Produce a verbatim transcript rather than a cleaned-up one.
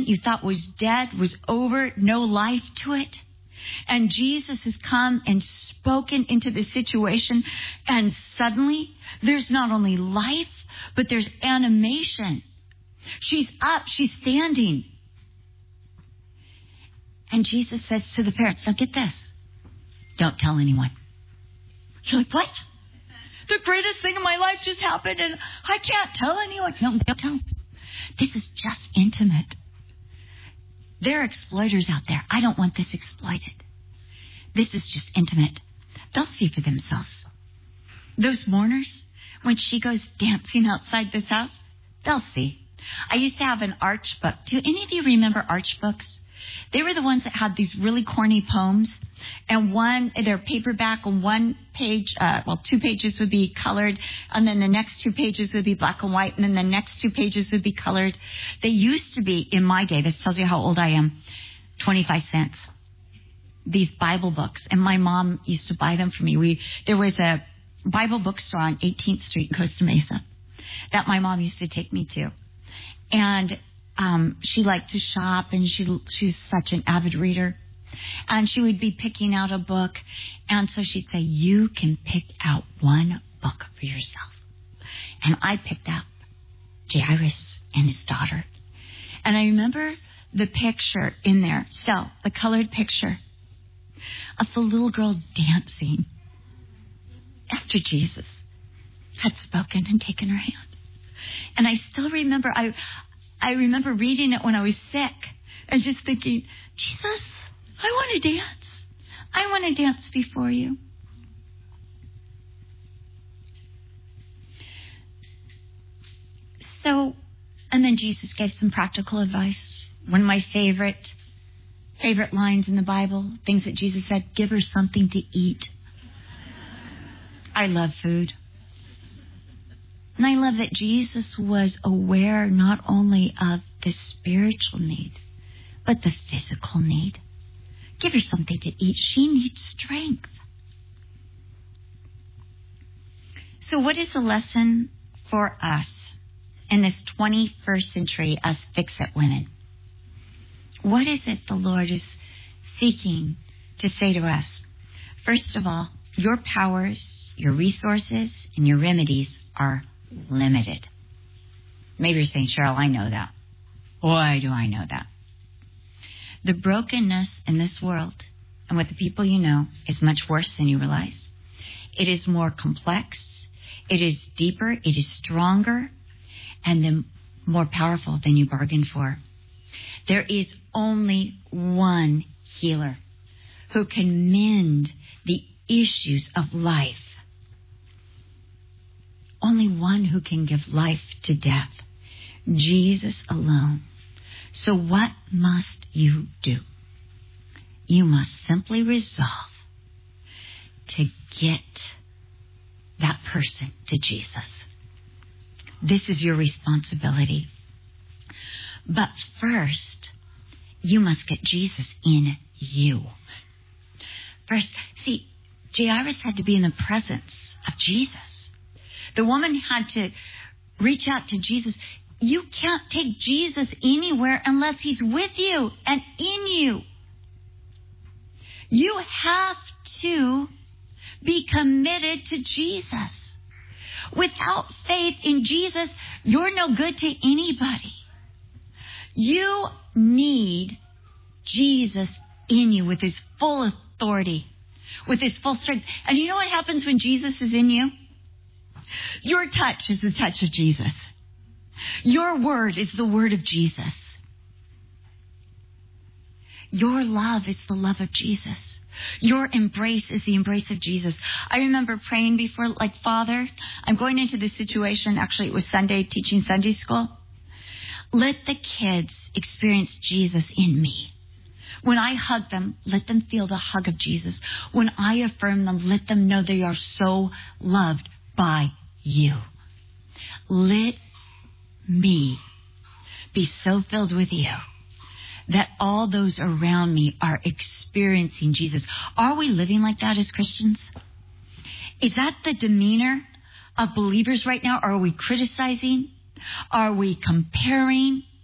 you thought was dead, was over, no life to it. And Jesus has come and spoken into the situation. And suddenly there's not only life, but there's animation. She's up, she's standing. And Jesus says to the parents, now get this. Don't tell anyone. You're like, what? The greatest thing in my life just happened and I can't tell anyone. No, don't tell. This is just intimate. There are exploiters out there. I don't want this exploited. This is just intimate. They'll see for themselves. Those mourners, when she goes dancing outside this house, they'll see. I used to have an Arch book. Do any of you remember Arch books? They were the ones that had these really corny poems. And one, they're paperback, and one page, uh, well, two pages would be colored, and then the next two pages would be black and white, and then the next two pages would be colored. They used to be, in my day, this tells you how old I am, twenty-five cents. These Bible books. And my mom used to buy them for me. We There was a Bible bookstore on eighteenth Street in Costa Mesa that my mom used to take me to. And um, she liked to shop, and she she's such an avid reader. And she would be picking out a book. And so she'd say, you can pick out one book for yourself. And I picked out Jairus and his daughter. And I remember the picture in there. So, the colored picture of the little girl dancing after Jesus had spoken and taken her hand. And I still remember, I, I remember reading it when I was sick and just thinking, Jesus, I want to dance. I want to dance before you. So, and then Jesus gave some practical advice. One of my favorite, favorite lines in the Bible, things that Jesus said, give her something to eat. I love food. And I love that Jesus was aware not only of the spiritual need, but the physical need. Give her something to eat. She needs strength. So what is the lesson for us in this twenty-first century, us fix-it women? What is it the Lord is seeking to say to us? First of all, your powers, your resources, and your remedies are limited. Maybe you're saying, Cheryl, I know that. Why do I know that? The brokenness in this world and with the people you know is much worse than you realize. It is more complex. It is deeper. It is stronger. And then more powerful than you bargained for. There is only one healer who can mend the issues of life. Only one who can give life to death. Jesus alone. So what must you do? You must simply resolve to get that person to Jesus. This is your responsibility. But first, you must get Jesus in you. First, see, Jairus had to be in the presence of Jesus. The woman had to reach out to Jesus. You can't take Jesus anywhere unless he's with you and in you. You have to be committed to Jesus. Without faith in Jesus, you're no good to anybody. You need Jesus in you with his full authority, with his full strength. And you know what happens when Jesus is in you? Your touch is the touch of Jesus. Your word is the word of Jesus. Your love is the love of Jesus. Your embrace is the embrace of Jesus. I remember praying before, like, Father, I'm going into this situation. Actually, it was Sunday, teaching Sunday school. Let the kids experience Jesus in me. When I hug them, let them feel the hug of Jesus. When I affirm them, let them know they are so loved by you. Let me be so filled with you that all those around me are experiencing Jesus. Are we living like that as Christians? Is that the demeanor of believers right now? Are we criticizing? Are we comparing?